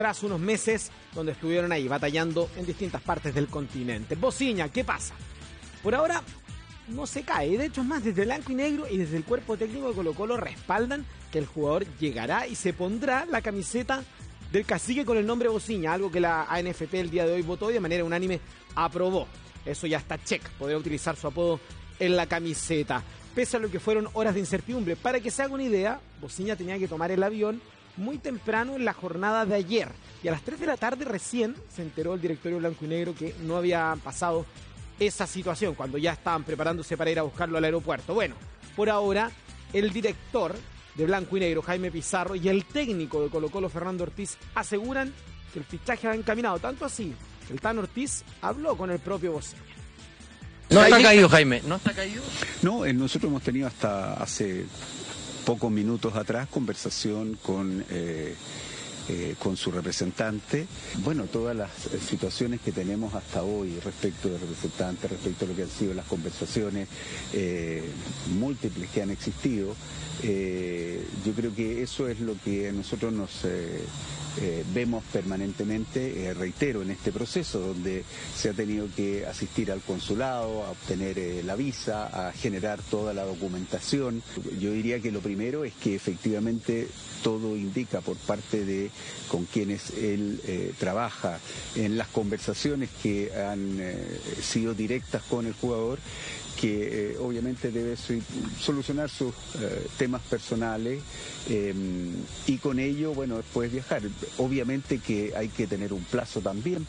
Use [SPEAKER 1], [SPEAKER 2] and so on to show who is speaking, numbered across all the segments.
[SPEAKER 1] tras unos meses donde estuvieron ahí batallando en distintas partes del continente. Bociña, ¿qué pasa? Por ahora no se cae, de hecho es más, desde blanco y negro y desde el cuerpo técnico de Colo-Colo respaldan que el jugador llegará y se pondrá la camiseta del cacique con el nombre Bociña, algo que la ANFP el día de hoy votó y de manera unánime aprobó. Eso ya está check, podrá utilizar su apodo en la camiseta. Pese a lo que fueron horas de incertidumbre, para que se haga una idea, Bociña tenía que tomar el avión muy temprano en la jornada de ayer. Y a las 3 de la tarde recién se enteró el directorio blanco y negro que no había pasado esa situación, cuando ya estaban preparándose para ir a buscarlo al aeropuerto. Bueno, por ahora, el director de blanco y negro, Jaime Pizarro, y el técnico de Colo-Colo, Fernando Ortiz, aseguran que el fichaje va encaminado. Tanto así, el Tano Ortiz habló con el propio Bociña.
[SPEAKER 2] ¿No está caído, Jaime? ¿No está caído?
[SPEAKER 3] No, nosotros hemos tenido hasta hace pocos minutos atrás conversación con su representante. Bueno, todas las situaciones que tenemos hasta hoy respecto del representante, respecto a lo que han sido las conversaciones múltiples que han existido, yo creo que eso es lo que a nosotros nos vemos permanentemente, reitero, en este proceso donde se ha tenido que asistir al consulado, a obtener la visa, a generar toda la documentación. Yo diría que lo primero es que efectivamente todo indica por parte de con quienes él trabaja en las conversaciones que han sido directas con el jugador, que obviamente debe solucionar sus temas personales y con ello, bueno, después viajar. Obviamente que hay que tener un plazo también.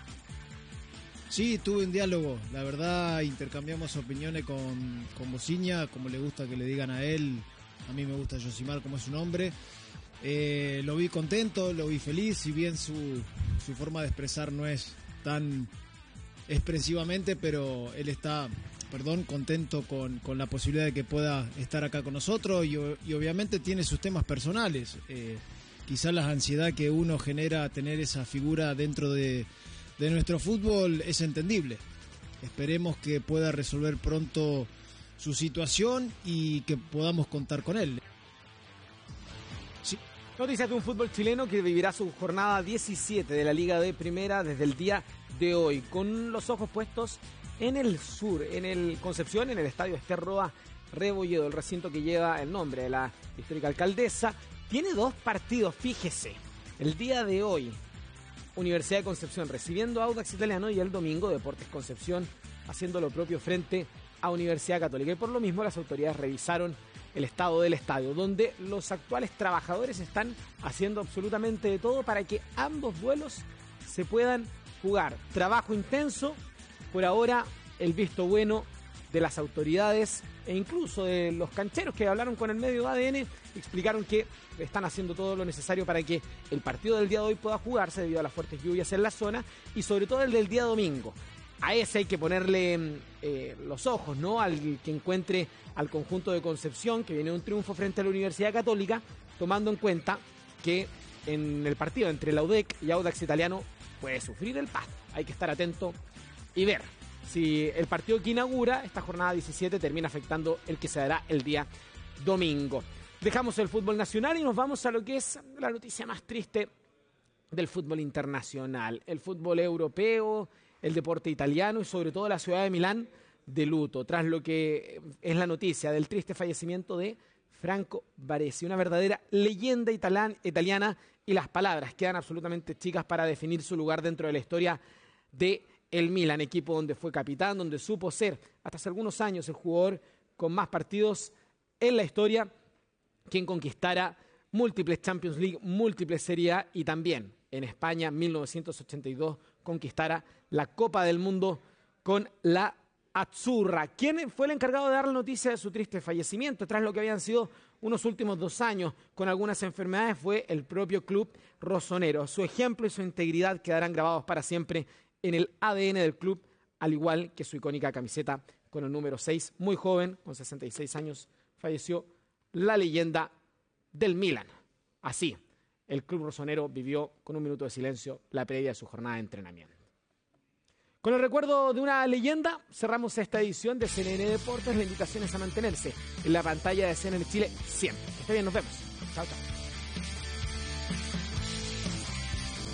[SPEAKER 4] Sí, tuve un diálogo, la verdad intercambiamos opiniones con Bociña, como le gusta que le digan a él, a mí me gusta Josimar como es su nombre. Lo vi contento, lo vi feliz, si bien su forma de expresar no es tan expresivamente, pero él está contento con la posibilidad de que pueda estar acá con nosotros y obviamente tiene sus temas personales. Quizás la ansiedad que uno genera a tener esa figura dentro de nuestro fútbol es entendible. Esperemos que pueda resolver pronto su situación y que podamos contar con él.
[SPEAKER 1] Sí. Noticias de un fútbol chileno que vivirá su jornada 17 de la Liga de Primera desde el día de hoy, con los ojos puestos en el sur, en el Concepción, en el estadio Ester Roa Rebolledo, el recinto que lleva el nombre de la histórica alcaldesa. Tiene 2 partidos, fíjese. El día de hoy, Universidad de Concepción recibiendo a Audax Italiano, y el domingo Deportes Concepción haciendo lo propio frente a Universidad Católica. Y por lo mismo las autoridades revisaron el estado del estadio, donde los actuales trabajadores están haciendo absolutamente de todo para que ambos duelos se puedan jugar. Trabajo intenso. Por ahora, el visto bueno de las autoridades e incluso de los cancheros que hablaron con el medio de ADN, explicaron que están haciendo todo lo necesario para que el partido del día de hoy pueda jugarse debido a las fuertes lluvias en la zona, y sobre todo el del día domingo. A ese hay que ponerle los ojos, ¿no? Al que encuentre al conjunto de Concepción, que viene de un triunfo frente a la Universidad Católica, tomando en cuenta que en el partido entre la UDEC y Audax Italiano puede sufrir el pasto. Hay que estar atento y ver si el partido que inaugura esta jornada 17 termina afectando el que se dará el día domingo. Dejamos el fútbol nacional y nos vamos a lo que es la noticia más triste del fútbol internacional. El fútbol europeo, el deporte italiano y sobre todo la ciudad de Milán de luto, tras lo que es la noticia del triste fallecimiento de Franco Baresi, una verdadera leyenda italiana, y las palabras quedan absolutamente chicas para definir su lugar dentro de la historia de el Milan, equipo donde fue capitán, donde supo ser hasta hace algunos años el jugador con más partidos en la historia, quien conquistara múltiples Champions League, múltiples Serie A, y también en España 1982 conquistara la Copa del Mundo con la Azzurra. ¿Quién fue el encargado de dar la noticia de su triste fallecimiento tras lo que habían sido unos últimos 2 años con algunas enfermedades? Fue el propio club rosonero. Su ejemplo y su integridad quedarán grabados para siempre en el ADN del club, al igual que su icónica camiseta con el número 6. Muy joven, con 66 años, falleció la leyenda del Milan. Así, el club rosonero vivió con un minuto de silencio la previa de su jornada de entrenamiento. Con el recuerdo de una leyenda, cerramos esta edición de CNN Deportes. La invitación es a mantenerse en la pantalla de CNN Chile siempre. Que esté bien, nos vemos. Chao, chao.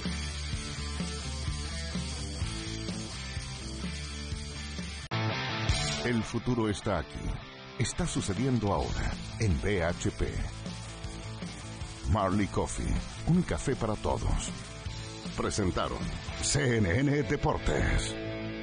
[SPEAKER 5] El futuro está aquí. Está sucediendo ahora en BHP. Marley Coffee, un café para todos. Presentaron CNN Deportes.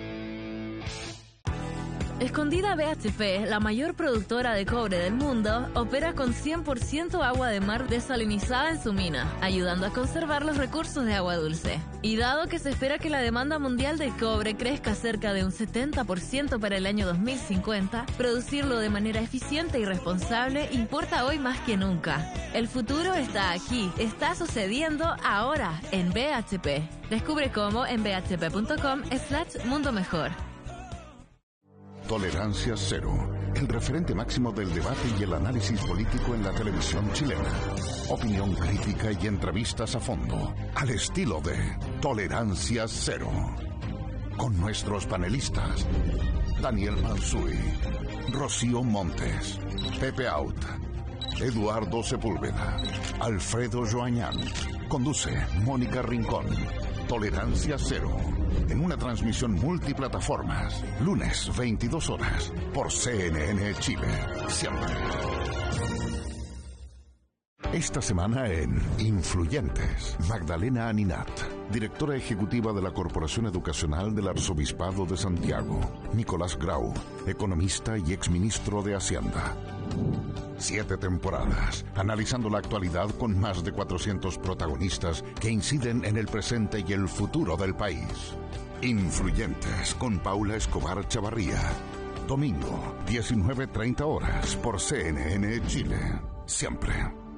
[SPEAKER 6] Escondida BHP, la mayor productora de cobre del mundo, opera con 100% agua de mar desalinizada en su mina, ayudando a conservar los recursos de agua dulce. Y dado que se espera que la demanda mundial de cobre crezca cerca de un 70% para el año 2050, producirlo de manera eficiente y responsable importa hoy más que nunca. El futuro está aquí, está sucediendo ahora en BHP. Descubre cómo en bhp.com/mundo mejor.
[SPEAKER 5] Tolerancia Cero, el referente máximo del debate y el análisis político en la televisión chilena. Opinión crítica y entrevistas a fondo, al estilo de Tolerancia Cero. Con nuestros panelistas, Daniel Mansuy, Rocío Montes, Pepe Out, Eduardo Sepúlveda, Alfredo Joañán. Conduce Mónica Rincón. Tolerancia Cero, en una transmisión multiplataformas, lunes 22 horas, por CNN Chile, siempre. Esta semana en Influyentes, Magdalena Aninat, directora ejecutiva de la Corporación Educacional del Arzobispado de Santiago, Nicolás Grau, economista y exministro de Hacienda. 7 temporadas, analizando la actualidad con más de 400 protagonistas que inciden en el presente y el futuro del país. Influyentes con Paula Escobar Chavarría. Domingo, 19:30 horas, por CNN Chile. Siempre.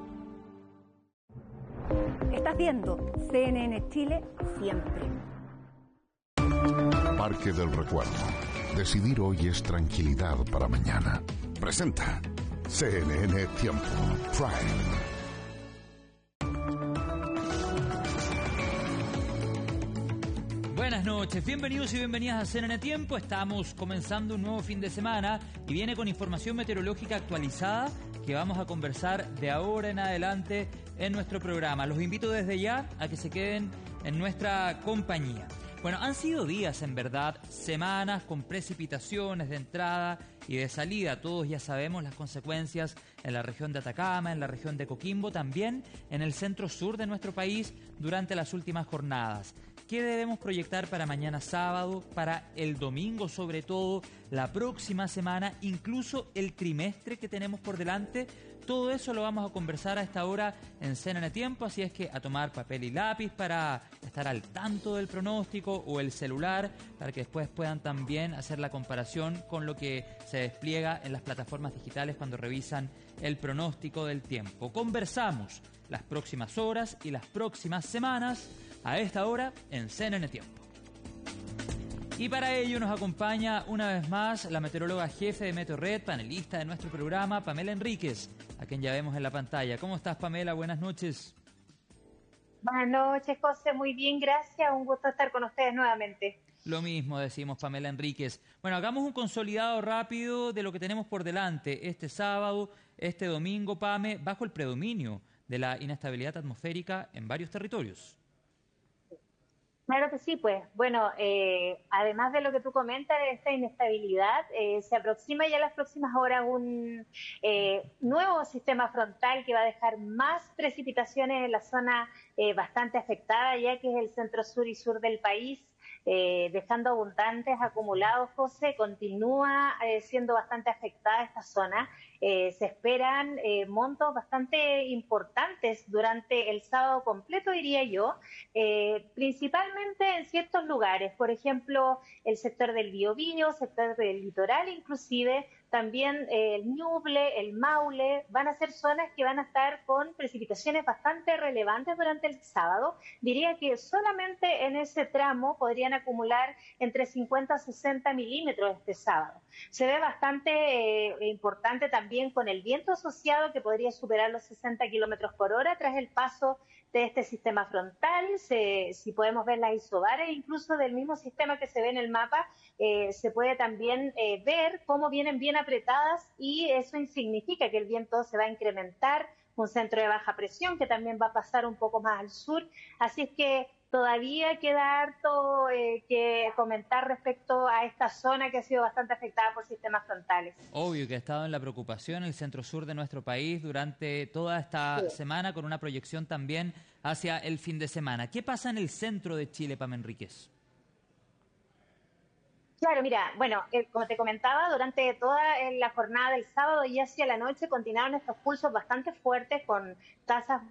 [SPEAKER 7] Estás viendo CNN Chile siempre.
[SPEAKER 5] Parque del Recuerdo. Decidir hoy es tranquilidad para mañana. Presenta CNN Tiempo Prime.
[SPEAKER 8] Buenas noches, bienvenidos y bienvenidas a CNN Tiempo. Estamos comenzando un nuevo fin de semana y viene con información meteorológica actualizada que vamos a conversar de ahora en adelante en nuestro programa. Los invito desde ya a que se queden en nuestra compañía. Bueno, han sido días, en verdad, semanas con precipitaciones de entrada y de salida. Todos ya sabemos las consecuencias en la región de Atacama, en la región de Coquimbo, también en el centro sur de nuestro país durante las últimas jornadas. ¿Qué debemos proyectar para mañana sábado, para el domingo sobre todo, la próxima semana, incluso el trimestre que tenemos por delante? Todo eso lo vamos a conversar a esta hora en CNN Tiempo, así es que a tomar papel y lápiz para estar al tanto del pronóstico o el celular para que después puedan también hacer la comparación con lo que se despliega en las plataformas digitales cuando revisan el pronóstico del tiempo. Conversamos las próximas horas y las próximas semanas a esta hora en CNN Tiempo. Y para ello nos acompaña una vez más la meteoróloga jefe de Meteorred, panelista de nuestro programa, Pamela Enríquez, a quien ya vemos en la pantalla. ¿Cómo estás, Pamela? Buenas noches.
[SPEAKER 7] Buenas noches, José. Muy bien, gracias. Un gusto estar con ustedes nuevamente.
[SPEAKER 8] Lo mismo decimos, Pamela Enríquez. Bueno, hagamos un consolidado rápido de lo que tenemos por delante este sábado, este domingo, Pame, bajo el predominio de la inestabilidad atmosférica en varios territorios.
[SPEAKER 7] Claro que sí, pues. Bueno, además de lo que tú comentas de esta inestabilidad, se aproxima ya en las próximas horas un nuevo sistema frontal que va a dejar más precipitaciones en la zona bastante afectada, ya que es el centro sur y sur del país, dejando abundantes acumulados, José. Continúa siendo bastante afectada esta zona. Se esperan montos bastante importantes durante el sábado completo, diría yo, principalmente en ciertos lugares, por ejemplo, el sector del Biobío, sector del litoral inclusive, también el Ñuble, el Maule, van a ser zonas que van a estar con precipitaciones bastante relevantes durante el sábado. Diría que solamente en ese tramo podrían acumular entre 50 a 60 milímetros este sábado. Se ve bastante importante también con el viento asociado que podría superar los 60 kilómetros por hora tras el paso de este sistema frontal. Si podemos ver las isobares, incluso del mismo sistema que se ve en el mapa, se puede también ver cómo vienen bien apretadas, y eso significa que el viento se va a incrementar, un centro de baja presión que también va a pasar un poco más al sur, así es que todavía queda harto que comentar respecto a esta zona que ha sido bastante afectada por sistemas frontales.
[SPEAKER 8] Obvio que ha estado en la preocupación el centro-sur de nuestro país durante toda esta semana, con una proyección también hacia el fin de semana. ¿Qué pasa en el centro de Chile, Pam Enríquez?
[SPEAKER 7] Claro, mira, bueno, como te comentaba, durante toda la jornada del sábado y hacia la noche continuaron estos pulsos bastante fuertes con tasas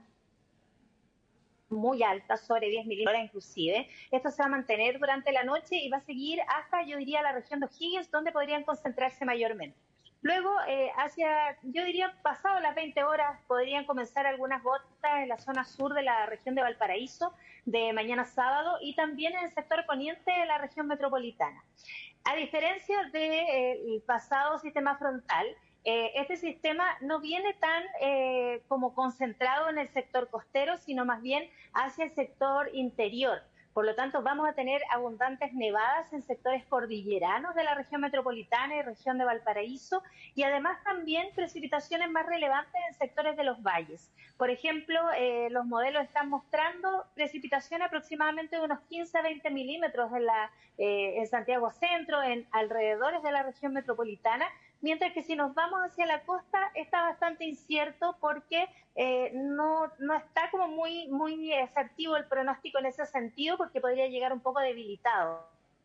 [SPEAKER 7] muy altas, sobre 10 milímetros inclusive. Esto se va a mantener durante la noche y va a seguir hasta, yo diría, la región de O'Higgins, donde podrían concentrarse mayormente. Luego, yo diría, pasado las 20 horas, podrían comenzar algunas gotas en la zona sur de la región de Valparaíso de mañana sábado y también en el sector poniente de la región metropolitana. A diferencia del pasado sistema frontal, este sistema no viene tan como concentrado en el sector costero, sino más bien hacia el sector interior. Por lo tanto, vamos a tener abundantes nevadas en sectores cordilleranos de la región metropolitana y región de Valparaíso, y además también precipitaciones más relevantes en sectores de los valles. Por ejemplo, los modelos están mostrando precipitación aproximadamente de unos 15 a 20 milímetros en Santiago Centro, en alrededores de la región metropolitana, mientras que si nos vamos hacia la costa está bastante incierto porque no está como muy asertivo el pronóstico en ese sentido, porque podría llegar un poco debilitado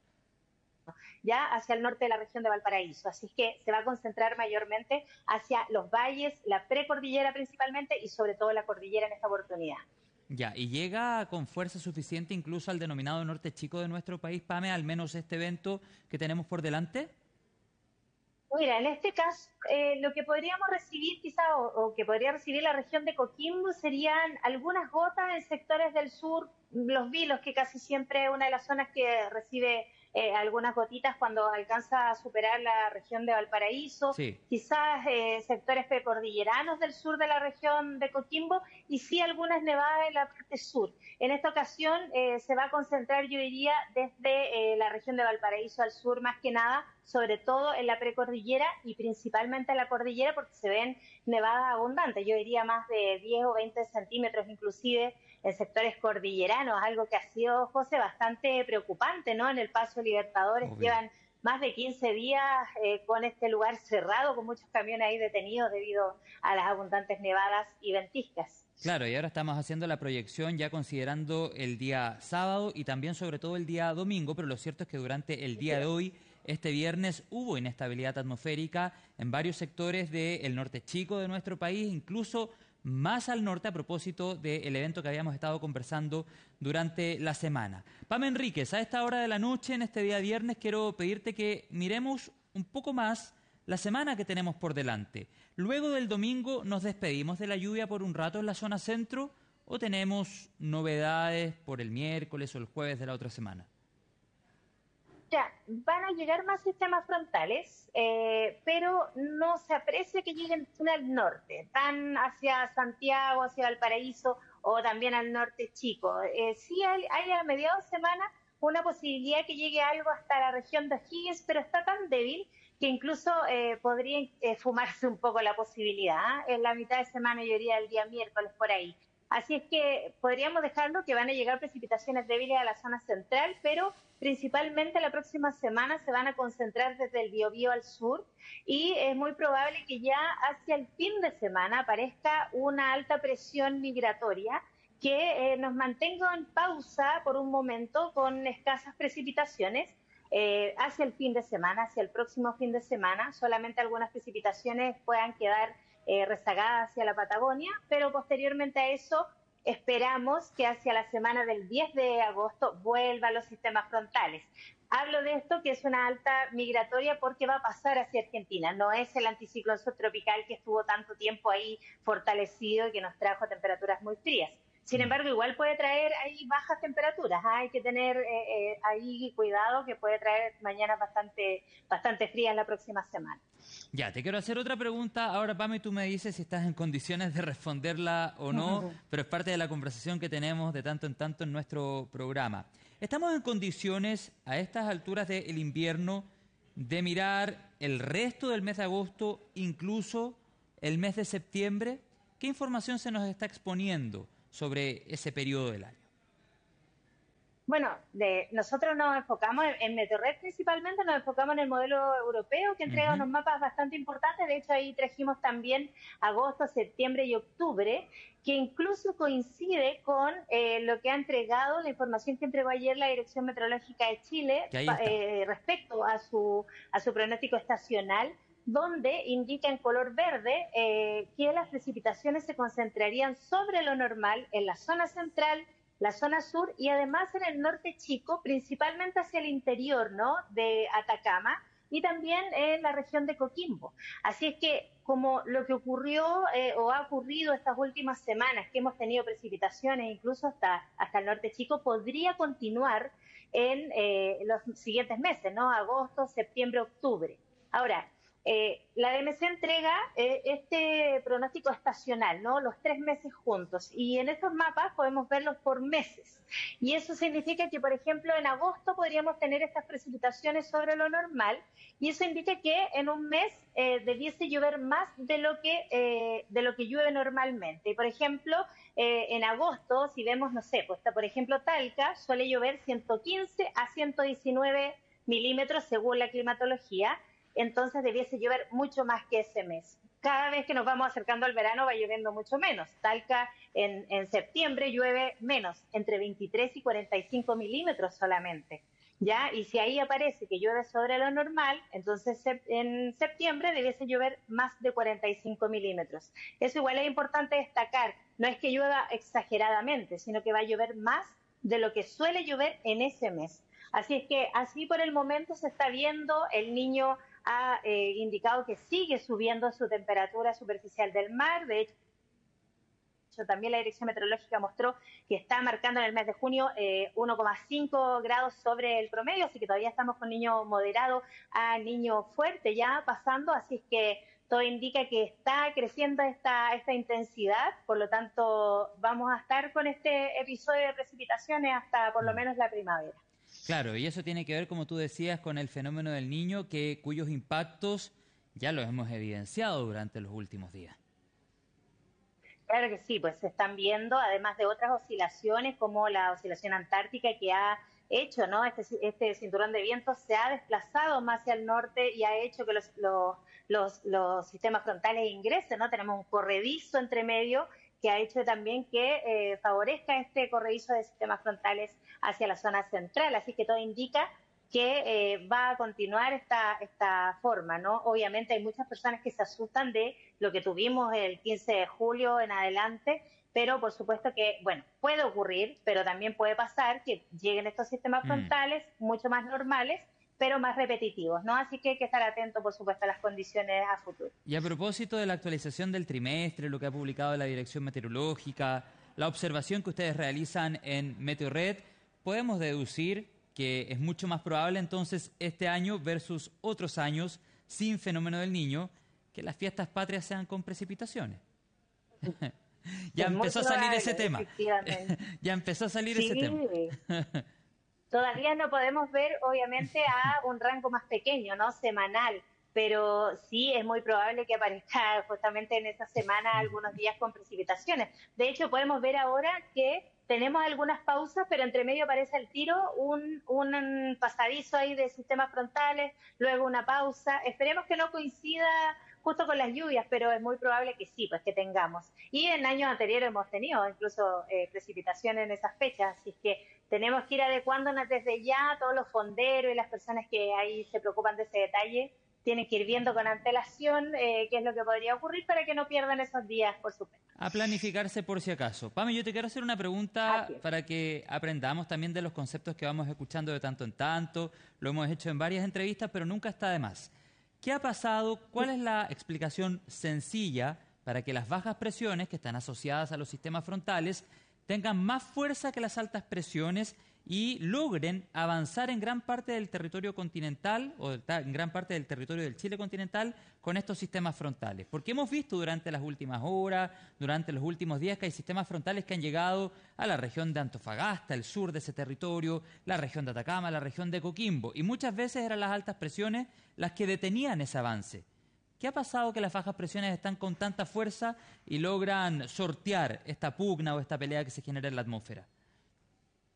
[SPEAKER 7] ya hacia el norte de la región de Valparaíso. Así que se va a concentrar mayormente hacia los valles, la precordillera principalmente y sobre todo la cordillera en esta oportunidad.
[SPEAKER 8] Ya, ¿y llega con fuerza suficiente incluso al denominado norte chico de nuestro país, Pame, al menos este evento que tenemos por delante?
[SPEAKER 7] Mira, en este caso, lo que podríamos recibir quizá o que podría recibir la región de Coquimbo serían algunas gotas en sectores del sur, Los Vilos, que casi siempre es una de las zonas que recibe algunas gotitas cuando alcanza a superar la región de Valparaíso,
[SPEAKER 8] sí.
[SPEAKER 7] Quizás sectores precordilleranos del sur de la región de Coquimbo y sí algunas nevadas en la parte sur. En esta ocasión se va a concentrar, yo diría, desde la región de Valparaíso al sur más que nada, sobre todo en la precordillera y principalmente en la cordillera, porque se ven nevadas abundantes, yo diría más de 10 o 20 centímetros inclusive en sectores cordilleranos, algo que ha sido, José, bastante preocupante, ¿no? En el Paso Libertadores llevan más de 15 días con este lugar cerrado, con muchos camiones ahí detenidos debido a las abundantes nevadas y ventiscas.
[SPEAKER 8] Claro, y ahora estamos haciendo la proyección ya considerando el día sábado y también sobre todo el día domingo, pero lo cierto es que durante el día de hoy, este viernes, hubo inestabilidad atmosférica en varios sectores del norte chico de nuestro país, incluso más al norte a propósito del evento que habíamos estado conversando durante la semana. Pam Enríquez, a esta hora de la noche, en este día viernes, quiero pedirte que miremos un poco más la semana que tenemos por delante. Luego del domingo, ¿nos despedimos de la lluvia por un rato en la zona centro o tenemos novedades por el miércoles o el jueves de la otra semana?
[SPEAKER 7] Ya, van a llegar más sistemas frontales, pero no se aprecia que lleguen al norte, tan hacia Santiago, hacia Valparaíso o también al norte chico. Sí hay a mediados de semana una posibilidad que llegue algo hasta la región de O'Higgins, pero está tan débil que incluso podría fumarse un poco la posibilidad. En la mitad de semana, yo diría el día miércoles por ahí. Así es que podríamos dejarlo que van a llegar precipitaciones débiles a la zona central, pero principalmente la próxima semana se van a concentrar desde el Biobío al sur y es muy probable que ya hacia el fin de semana aparezca una alta presión migratoria que nos mantenga en pausa por un momento con escasas precipitaciones. Hacia el fin de semana, hacia el próximo fin de semana, solamente algunas precipitaciones puedan quedar rezagadas hacia la Patagonia, pero posteriormente a eso esperamos que hacia la semana del 10 de agosto vuelvan los sistemas frontales. Hablo de esto que es una alta migratoria porque va a pasar hacia Argentina, no es el anticiclón subtropical que estuvo tanto tiempo ahí fortalecido y que nos trajo temperaturas muy frías. Sin embargo, igual puede traer ahí bajas temperaturas. Hay que tener ahí cuidado que puede traer mañanas bastante frías la próxima semana.
[SPEAKER 8] Ya, te quiero hacer otra pregunta. Ahora, Pame, tú me dices si estás en condiciones de responderla o no, pero es parte de la conversación que tenemos de tanto en tanto en nuestro programa. ¿Estamos en condiciones a estas alturas del invierno de mirar el resto del mes de agosto, incluso el mes de septiembre? ¿Qué información se nos está exponiendo sobre ese periodo del año?
[SPEAKER 7] Bueno, nosotros nos enfocamos en Meteorred principalmente, nos enfocamos en el modelo europeo que entrega unos mapas bastante importantes. De hecho, ahí trajimos también agosto, septiembre y octubre, que incluso coincide con lo que ha entregado, la información que entregó ayer la Dirección Meteorológica de Chile respecto a su pronóstico estacional, donde indica en color verde que las precipitaciones se concentrarían sobre lo normal en la zona central, la zona sur y además en el norte chico, principalmente hacia el interior, ¿no?, de Atacama y también en la región de Coquimbo. Así es que como lo que ocurrió o ha ocurrido estas últimas semanas, que hemos tenido precipitaciones incluso hasta el norte chico, podría continuar en los siguientes meses, ¿no?, agosto, septiembre, octubre. Ahora, la DMC entrega este pronóstico estacional, ¿no?, los 3 meses juntos, y en estos mapas podemos verlos por meses. Y eso significa que, por ejemplo, en agosto podríamos tener estas precipitaciones sobre lo normal, y eso indica que en un mes debiese llover más de lo que llueve normalmente. Y, por ejemplo, en agosto, si vemos, no sé, pues por ejemplo, Talca suele llover 115 a 119 milímetros según la climatología. Entonces debiese llover mucho más que ese mes. Cada vez que nos vamos acercando al verano va lloviendo mucho menos. Talca en septiembre llueve menos, entre 23 y 45 milímetros solamente, ¿ya? Y si ahí aparece que llueve sobre lo normal, entonces en septiembre debiese llover más de 45 milímetros. Eso igual es importante destacar. No es que llueva exageradamente, sino que va a llover más de lo que suele llover en ese mes. Así es que así por el momento se está viendo. El Niño ha indicado que sigue subiendo su temperatura superficial del mar. De hecho, también la Dirección Meteorológica mostró que está marcando en el mes de junio 1,5 grados sobre el promedio, así que todavía estamos con niño moderado a niño fuerte ya pasando, así es que todo indica que está creciendo esta intensidad, por lo tanto vamos a estar con este episodio de precipitaciones hasta por lo menos la primavera.
[SPEAKER 8] Claro, y eso tiene que ver, como tú decías, con el fenómeno del Niño, cuyos impactos ya los hemos evidenciado durante los últimos días.
[SPEAKER 7] Claro que sí, pues se están viendo, además de otras oscilaciones, como la oscilación antártica que ha hecho, ¿no? Este cinturón de viento se ha desplazado más hacia el norte y ha hecho que los sistemas frontales ingresen, ¿no? Tenemos un corredizo entre medio que ha hecho también que favorezca este corredizo de sistemas frontales hacia la zona central. Así que todo indica que va a continuar esta forma, ¿no? Obviamente hay muchas personas que se asustan de lo que tuvimos el 15 de julio en adelante, pero por supuesto que, bueno, puede ocurrir, pero también puede pasar que lleguen estos sistemas frontales mucho más normales, pero más repetitivos, ¿no? Así que hay que estar atento, por supuesto, a las condiciones a futuro.
[SPEAKER 8] Y a propósito de la actualización del trimestre, lo que ha publicado la Dirección Meteorológica, la observación que ustedes realizan en Meteorred, podemos deducir que es mucho más probable entonces este año versus otros años sin fenómeno del Niño, que las fiestas patrias sean con precipitaciones. Ya empezó a salir ese tema. Ya empezó a salir ese tema.
[SPEAKER 7] Todavía no podemos ver, obviamente, a un rango más pequeño, ¿no? Semanal, pero sí es muy probable que aparezca justamente en esta semana algunos días con precipitaciones. De hecho, podemos ver ahora que tenemos algunas pausas, pero entre medio aparece al tiro un pasadizo ahí de sistemas frontales, luego una pausa. Esperemos que no coincida justo con las lluvias, pero es muy probable que sí, pues que tengamos. Y en años anteriores hemos tenido incluso precipitaciones en esas fechas, así que tenemos que ir adecuándonos desde ya. Todos los fonderos y las personas que ahí se preocupan de ese detalle tienen que ir viendo con antelación qué es lo que podría ocurrir para que no pierdan esos días, por supuesto.
[SPEAKER 8] A planificarse por si acaso. Pame, yo te quiero hacer una pregunta para que aprendamos también de los conceptos que vamos escuchando de tanto en tanto. Lo hemos hecho en varias entrevistas, pero nunca está de más. ¿Qué ha pasado? ¿Cuál es la explicación sencilla para que las bajas presiones que están asociadas a los sistemas frontales tengan más fuerza que las altas presiones y logren avanzar en gran parte del territorio continental o en gran parte del territorio del Chile continental con estos sistemas frontales? Porque hemos visto durante las últimas horas, durante los últimos días, que hay sistemas frontales que han llegado a la región de Antofagasta, el sur de ese territorio, la región de Atacama, la región de Coquimbo, y muchas veces eran las altas presiones las que detenían ese avance. ¿Qué ha pasado que las bajas presiones están con tanta fuerza y logran sortear esta pugna o esta pelea que se genera en la atmósfera?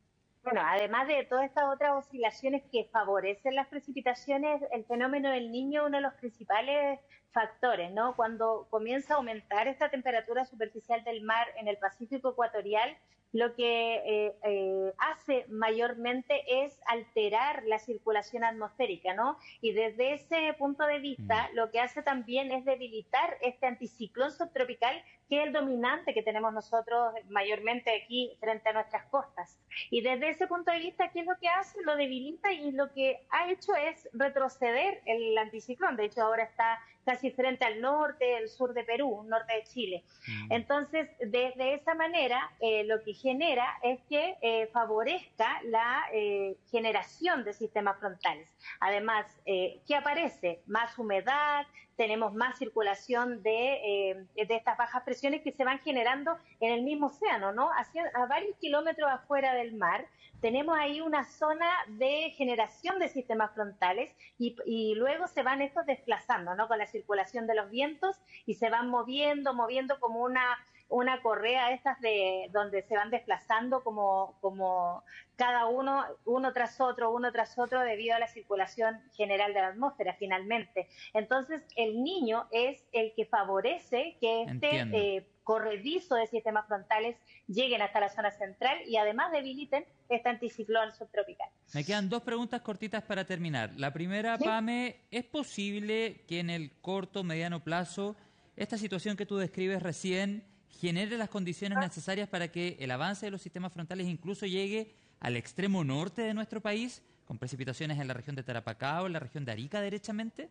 [SPEAKER 7] Bueno, además de todas estas otras oscilaciones que favorecen las precipitaciones, el fenómeno del Niño es uno de los principales factores, ¿no? Cuando comienza a aumentar esta temperatura superficial del mar en el Pacífico ecuatorial, lo que hace mayormente es alterar la circulación atmosférica, ¿no? Y desde ese punto de vista, lo que hace también es debilitar este anticiclón subtropical, que es el dominante que tenemos nosotros mayormente aquí frente a nuestras costas. Y desde ese punto de vista, ¿qué es lo que hace? Lo debilita, y lo que ha hecho es retroceder el anticiclón. De hecho, ahora está casi frente al norte, el sur de Perú, norte de Chile. Entonces, de esa manera, lo que genera es que favorezca la generación de sistemas frontales. Además, ¿qué aparece? Más humedad, tenemos más circulación de estas bajas presiones que se van generando en el mismo océano, ¿no? A varios kilómetros afuera del mar, tenemos ahí una zona de generación de sistemas frontales y luego se van estos desplazando, ¿no? Con la circulación de los vientos, y se van moviendo como una correa estas de donde se van desplazando como cada uno tras otro debido a la circulación general de la atmósfera finalmente. Entonces el Niño es el que favorece que este corredizo de sistemas frontales lleguen hasta la zona central y además debiliten este anticiclón subtropical.
[SPEAKER 8] Me quedan dos preguntas cortitas para terminar. La primera, ¿sí? Pame, ¿es posible que en el corto, mediano plazo esta situación que tú describes recién genere las condiciones necesarias para que el avance de los sistemas frontales incluso llegue al extremo norte de nuestro país, con precipitaciones en la región de Tarapacá o en la región de Arica derechamente?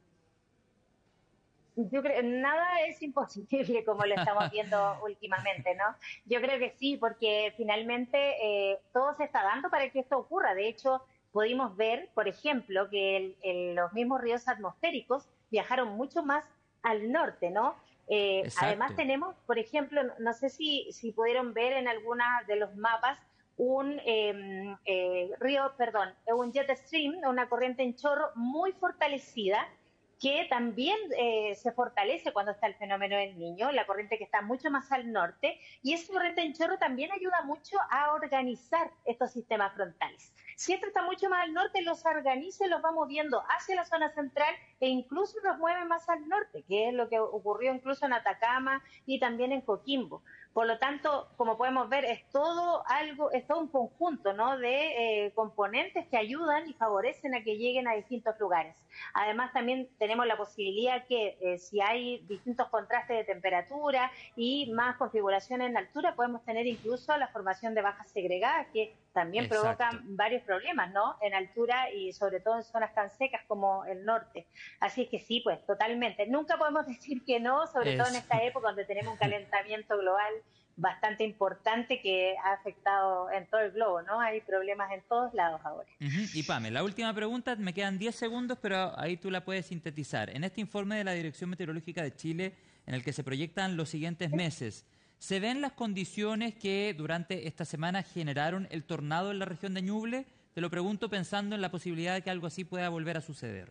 [SPEAKER 7] Yo creo nada es imposible, como lo estamos viendo últimamente, ¿no? Yo creo que sí, porque finalmente todo se está dando para que esto ocurra. De hecho, pudimos ver, por ejemplo, que los mismos ríos atmosféricos viajaron mucho más al norte, ¿no? Además tenemos, por ejemplo, no sé si pudieron ver en algunos de los mapas un jet stream, una corriente en chorro muy fortalecida, que también se fortalece cuando está el fenómeno del Niño, la corriente que está mucho más al norte, y esa corriente en chorro también ayuda mucho a organizar estos sistemas frontales. Si esto está mucho más al norte, los organiza y los va moviendo hacia la zona central e incluso los mueve más al norte, que es lo que ocurrió incluso en Atacama y también en Coquimbo. Por lo tanto, como podemos ver, es todo un conjunto, ¿no?, de componentes que ayudan y favorecen a que lleguen a distintos lugares. Además, también tenemos la posibilidad que si hay distintos contrastes de temperatura y más configuración en altura, podemos tener incluso la formación de bajas segregadas, que también provocan varios problemas, ¿no?, en altura y sobre todo en zonas tan secas como el norte. Así es que sí, pues totalmente. Nunca podemos decir que no, sobre todo en esta época donde tenemos un calentamiento global bastante importante que ha afectado en todo el globo, ¿no? Hay problemas en todos lados ahora.
[SPEAKER 8] Y Pame, la última pregunta, me quedan 10 segundos, pero ahí tú la puedes sintetizar. En este informe de la Dirección Meteorológica de Chile, en el que se proyectan los siguientes meses, ¿se ven las condiciones que durante esta semana generaron el tornado en la región de Ñuble? Te lo pregunto pensando en la posibilidad de que algo así pueda volver a suceder.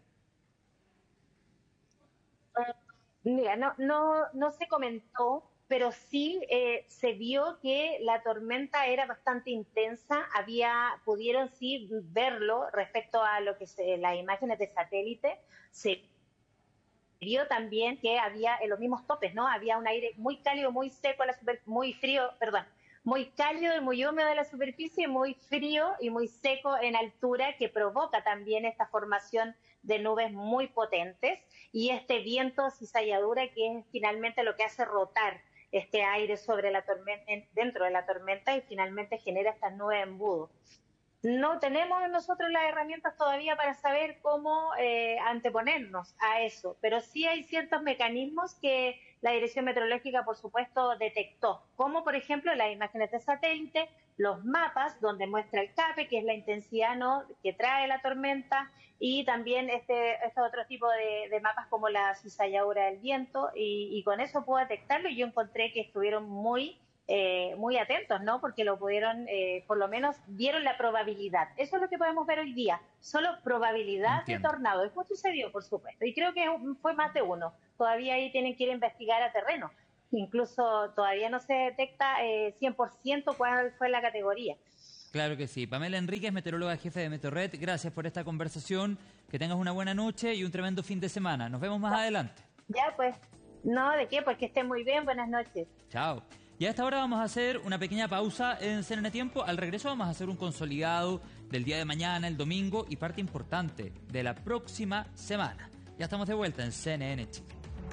[SPEAKER 7] Mira, no se comentó, pero sí se vio que la tormenta era bastante intensa. Pudieron sí verlo respecto a lo que las imágenes de satélite. Se vio también que había en los mismos topes, ¿no? Había un aire muy cálido, muy seco, muy cálido y muy húmedo de la superficie, muy frío y muy seco en altura, que provoca también esta formación de nubes muy potentes y este viento cizalladura, que es finalmente lo que hace rotar este aire sobre la tormenta, dentro de la tormenta, y finalmente genera estas nubes embudo. No tenemos nosotros las herramientas todavía para saber cómo anteponernos a eso, pero sí hay ciertos mecanismos que la Dirección Meteorológica, por supuesto, detectó, como por ejemplo las imágenes de satélite, los mapas donde muestra el CAPE, que es la intensidad, ¿no?, que trae la tormenta, y también este otro tipo de mapas como la cizalladura del viento, y con eso puedo detectarlo, y yo encontré que estuvieron muy atentos, ¿no?, porque lo pudieron, por lo menos vieron la probabilidad. Eso es lo que podemos ver hoy día, solo probabilidad de tornado. Después sucedió, por supuesto, y creo que fue más de uno. Todavía ahí tienen que ir a investigar a terreno. Incluso todavía no se detecta 100% cuál fue la categoría.
[SPEAKER 8] Claro que sí. Pamela Enríquez, meteoróloga jefe de Meteorred, gracias por esta conversación. Que tengas una buena noche y un tremendo fin de semana. Nos vemos más adelante.
[SPEAKER 7] Ya, pues. No, ¿de qué? Pues que estén muy bien. Buenas noches.
[SPEAKER 8] Chao. Y a esta hora vamos a hacer una pequeña pausa en CNN Tiempo. Al regreso vamos a hacer un consolidado del día de mañana, el domingo, y parte importante de la próxima semana. Ya estamos de vuelta en CNN Chile.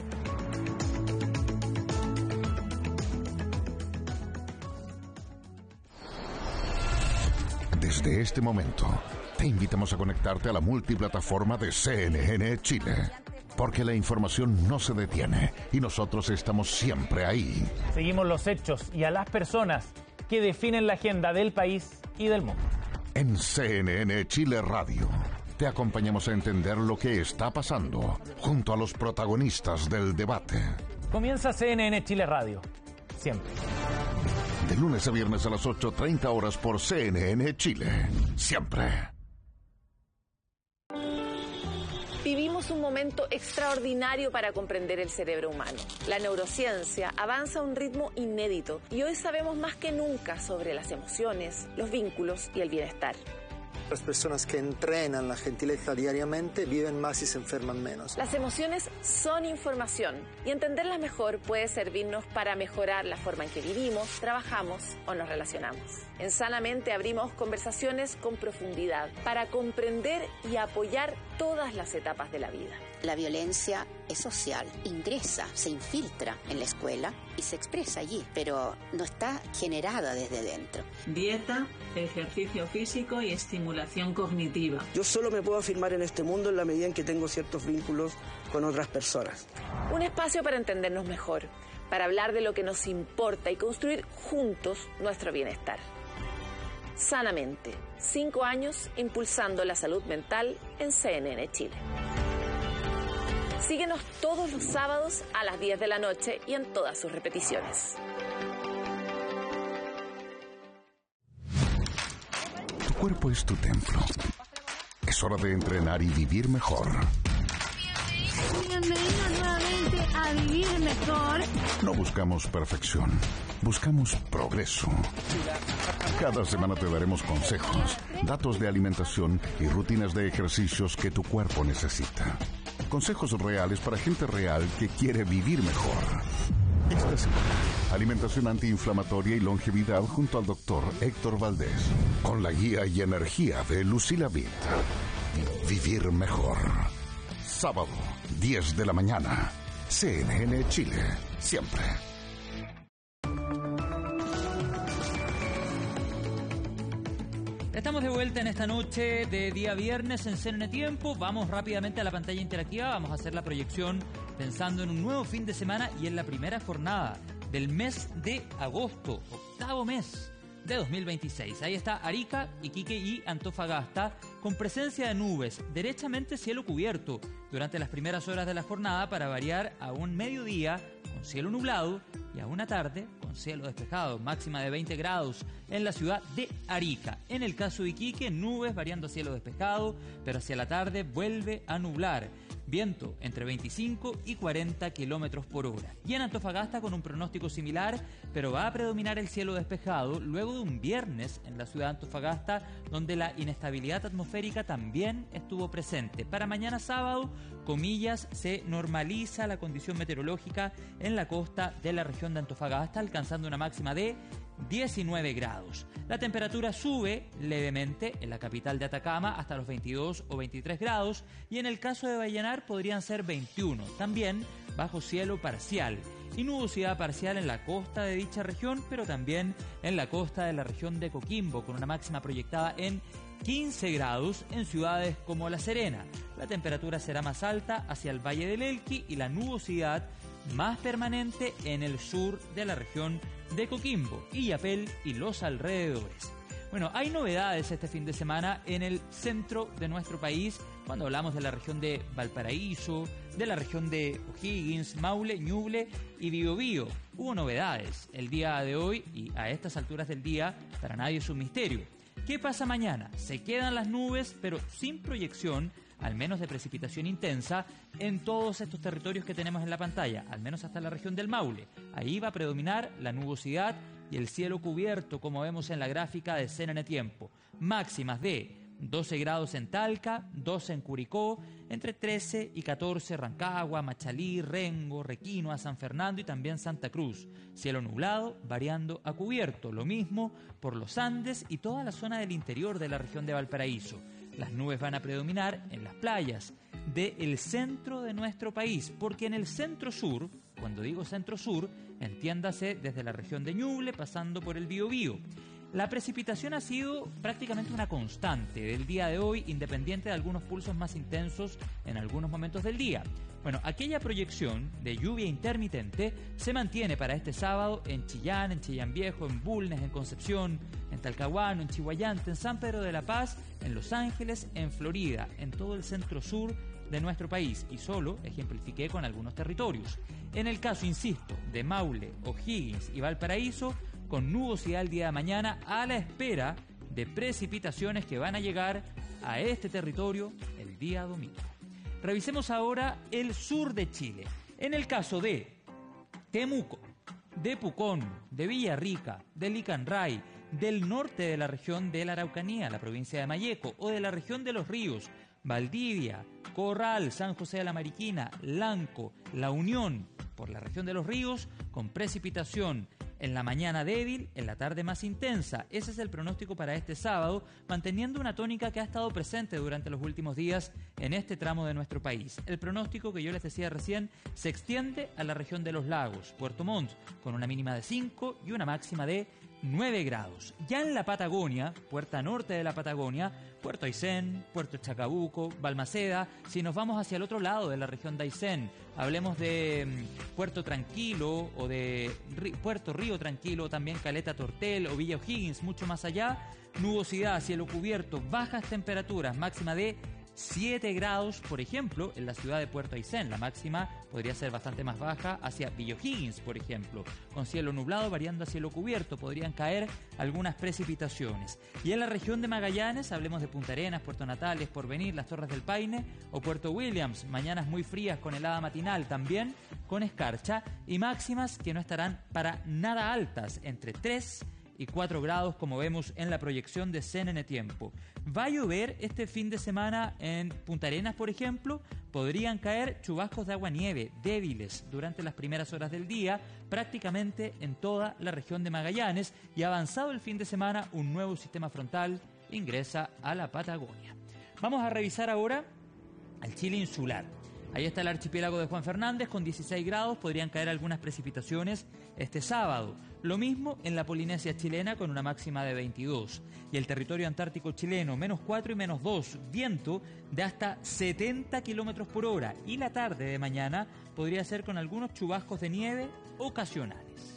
[SPEAKER 5] Desde este momento, te invitamos a conectarte a la multiplataforma de CNN Chile. Porque la información no se detiene y nosotros estamos siempre ahí.
[SPEAKER 9] Seguimos los hechos y a las personas que definen la agenda del país y del mundo.
[SPEAKER 5] En CNN Chile Radio, te acompañamos a entender lo que está pasando junto a los protagonistas del debate.
[SPEAKER 9] Comienza CNN Chile Radio. Siempre.
[SPEAKER 5] De lunes a viernes a las 8:30 horas por CNN Chile. Siempre.
[SPEAKER 10] Vivimos un momento extraordinario para comprender el cerebro humano. La neurociencia avanza a un ritmo inédito y hoy sabemos más que nunca sobre las emociones, los vínculos y el bienestar.
[SPEAKER 11] Las personas que entrenan la gentileza diariamente viven más y se enferman menos.
[SPEAKER 10] Las emociones son información y entenderlas mejor puede servirnos para mejorar la forma en que vivimos, trabajamos o nos relacionamos. En Sanamente abrimos conversaciones con profundidad para comprender y apoyar todas las etapas de la vida.
[SPEAKER 12] La violencia es social, ingresa, se infiltra en la escuela y se expresa allí, pero no está generada desde dentro.
[SPEAKER 13] Dieta, ejercicio físico y estimulación cognitiva.
[SPEAKER 14] Yo solo me puedo afirmar en este mundo en la medida en que tengo ciertos vínculos con otras personas.
[SPEAKER 10] Un espacio para entendernos mejor, para hablar de lo que nos importa y construir juntos nuestro bienestar. Sanamente, 5 años impulsando la salud mental en CNN Chile. Síguenos todos los sábados a las 10 de la noche y en todas sus repeticiones.
[SPEAKER 5] Tu cuerpo es tu templo. Es hora de entrenar y vivir mejor.
[SPEAKER 15] Bienvenidos nuevamente a Vivir Mejor.
[SPEAKER 5] No buscamos perfección, buscamos progreso. Cada semana te daremos consejos, datos de alimentación y rutinas de ejercicios que tu cuerpo necesita. Consejos reales para gente real que quiere vivir mejor. Esta semana, alimentación antiinflamatoria y longevidad junto al doctor Héctor Valdés. Con la guía y energía de Lucila Vitt. Vivir mejor. Sábado, 10 de la mañana. CNN Chile. Siempre.
[SPEAKER 8] Estamos de vuelta en esta noche de día viernes en CNN Tiempo. Vamos rápidamente a la pantalla interactiva. Vamos a hacer la proyección pensando en un nuevo fin de semana y en la primera jornada del mes de agosto, octavo mes de 2026. Ahí está Arica, Iquique y Antofagasta con presencia de nubes, derechamente cielo cubierto durante las primeras horas de la jornada para variar a un mediodía con cielo nublado y a una tarde con cielo despejado, máxima de 20 grados en la ciudad de Arica. En el caso de Iquique, nubes variando a cielo despejado, pero hacia la tarde vuelve a nublar. Viento entre 25 y 40 kilómetros por hora. Y en Antofagasta con un pronóstico similar, pero va a predominar el cielo despejado luego de un viernes en la ciudad de Antofagasta, donde la inestabilidad atmosférica también estuvo presente. Para mañana sábado, comillas, se normaliza la condición meteorológica en la costa de la región de Antofagasta, alcanzando una máxima de 19 grados. La temperatura sube levemente en la capital de Atacama hasta los 22 o 23 grados y en el caso de Vallenar podrían ser 21, también bajo cielo parcial y nubosidad parcial en la costa de dicha región, pero también en la costa de la región de Coquimbo, con una máxima proyectada en 15 grados en ciudades como La Serena. La temperatura será más alta hacia el Valle del Elqui y la nubosidad más permanente en el sur de la región de Coquimbo, Illapel y los alrededores. Bueno, hay novedades este fin de semana en el centro de nuestro país cuando hablamos de la región de Valparaíso, de la región de O'Higgins, Maule, Ñuble y Biobío. Hubo novedades el día de hoy y a estas alturas del día para nadie es un misterio. ¿Qué pasa mañana? Se quedan las nubes, pero sin proyección, al menos de precipitación intensa, en todos estos territorios que tenemos en la pantalla, al menos hasta la región del Maule. Ahí va a predominar la nubosidad y el cielo cubierto, como vemos en la gráfica de CNN Tiempo. Máximas de 12 grados en Talca, 12 en Curicó, entre 13 y 14 Rancagua, Machalí, Rengo, Requinoa, San Fernando y también Santa Cruz. Cielo nublado, variando a cubierto, lo mismo por los Andes y toda la zona del interior de la región de Valparaíso. Las nubes van a predominar en las playas del centro de nuestro país, porque en el centro-sur, cuando digo centro-sur, entiéndase desde la región de Ñuble, pasando por el Biobío. La precipitación ha sido prácticamente una constante del día de hoy, independiente de algunos pulsos más intensos en algunos momentos del día. Bueno, aquella proyección de lluvia intermitente se mantiene para este sábado en Chillán, en Chillán Viejo, en Bulnes, en Concepción, en Talcahuano, en Chihuayante, en San Pedro de la Paz, en Los Ángeles, en Florida, en todo el centro-sur de nuestro país, y solo ejemplifiqué con algunos territorios. En el caso, insisto, de Maule, O'Higgins y Valparaíso, con nubosidad el día de mañana a la espera de precipitaciones que van a llegar a este territorio el día domingo. Revisemos ahora el sur de Chile. En el caso de Temuco, de Pucón, de Villarrica, de Licanray, del norte de la región de la Araucanía, la provincia de Malleco, o de la región de Los Ríos, Valdivia, Corral, San José de la Mariquina, Lanco, La Unión, por la región de Los Ríos, con precipitación en la mañana débil, en la tarde más intensa. Ese es el pronóstico para este sábado, manteniendo una tónica que ha estado presente durante los últimos días en este tramo de nuestro país. El pronóstico que yo les decía recién se extiende a la región de los lagos, Puerto Montt, con una mínima de 5 y una máxima de 9 grados. Ya en la Patagonia, puerta norte de la Patagonia, Puerto Aysén, Puerto Chacabuco, Balmaceda. Si nos vamos hacia el otro lado de la región de Aysén, hablemos de Puerto Tranquilo o de Puerto Río Tranquilo, también Caleta Tortel o Villa O'Higgins, mucho más allá, nubosidad, cielo cubierto, bajas temperaturas, máxima de 7 grados, por ejemplo, en la ciudad de Puerto Aysén. La máxima podría ser bastante más baja hacia Villa O'Higgins, por ejemplo. Con cielo nublado variando a cielo cubierto, podrían caer algunas precipitaciones. Y en la región de Magallanes, hablemos de Punta Arenas, Puerto Natales, Porvenir, Las Torres del Paine o Puerto Williams. Mañanas muy frías con helada matinal, también con escarcha, y máximas que no estarán para nada altas, entre 3 y 4 grados, como vemos en la proyección de CNN Tiempo. Va a llover este fin de semana en Punta Arenas, por ejemplo. Podrían caer chubascos de agua-nieve débiles durante las primeras horas del día, prácticamente en toda la región de Magallanes, y avanzado el fin de semana, un nuevo sistema frontal ingresa a la Patagonia. Vamos a revisar ahora al Chile insular. Ahí está el archipiélago de Juan Fernández con 16 grados, podrían caer algunas precipitaciones este sábado. Lo mismo en la Polinesia chilena con una máxima de 22. Y el territorio antártico chileno, -4 y -2, viento de hasta 70 kilómetros por hora. Y la tarde de mañana podría ser con algunos chubascos de nieve ocasionales.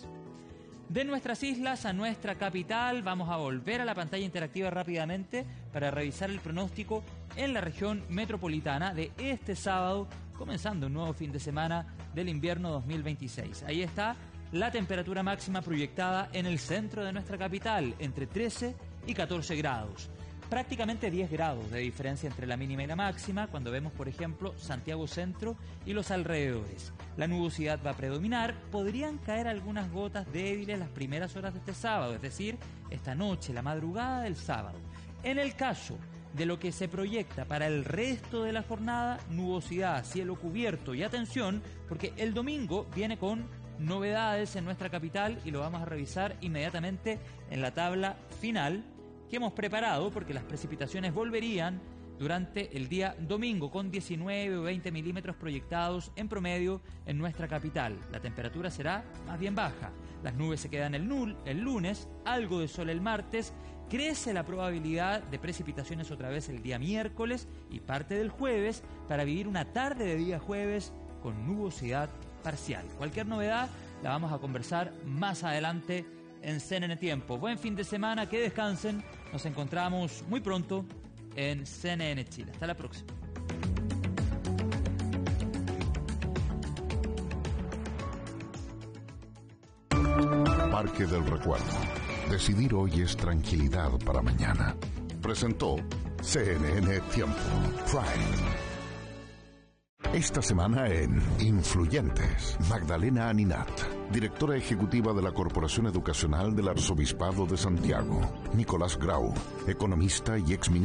[SPEAKER 8] De nuestras islas a nuestra capital, vamos a volver a la pantalla interactiva rápidamente para revisar el pronóstico en la región metropolitana de este sábado, comenzando un nuevo fin de semana del invierno 2026. Ahí está la temperatura máxima proyectada en el centro de nuestra capital, entre 13 y 14 grados. Prácticamente 10 grados de diferencia entre la mínima y la máxima cuando vemos, por ejemplo, Santiago Centro y los alrededores. La nubosidad va a predominar, podrían caer algunas gotas débiles las primeras horas de este sábado, es decir, esta noche, la madrugada del sábado. En el caso de lo que se proyecta para el resto de la jornada, nubosidad, cielo cubierto y atención, porque el domingo viene con novedades en nuestra capital y lo vamos a revisar inmediatamente en la tabla final que hemos preparado, porque las precipitaciones volverían durante el día domingo con 19 o 20 milímetros proyectados en promedio en nuestra capital. La temperatura será más bien baja. Las nubes se quedan el lunes, algo de sol el martes, crece la probabilidad de precipitaciones otra vez el día miércoles y parte del jueves para vivir una tarde de día jueves con nubosidad parcial. Cualquier novedad la vamos a conversar más adelante en CNN Tiempo. Buen fin de semana, que descansen. Nos encontramos muy pronto en CNN Chile. Hasta la próxima.
[SPEAKER 5] Parque del Recuerdo. Decidir hoy es tranquilidad para mañana. Presentó CNN Tiempo Prime. Esta semana en Influyentes, Magdalena Aninat. directora ejecutiva de la Corporación Educacional del Arzobispado de Santiago. Nicolás Grau, economista y exministro